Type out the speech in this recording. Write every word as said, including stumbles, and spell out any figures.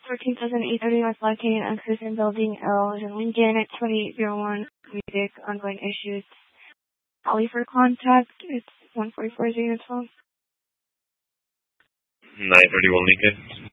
fourteen thousand eight thirty North Lacane, access in building L is in Lincoln at twenty-eight oh one. Music, ongoing issues. Holly for contact, it's one four four zero twelve. nine thirty-one Lincoln.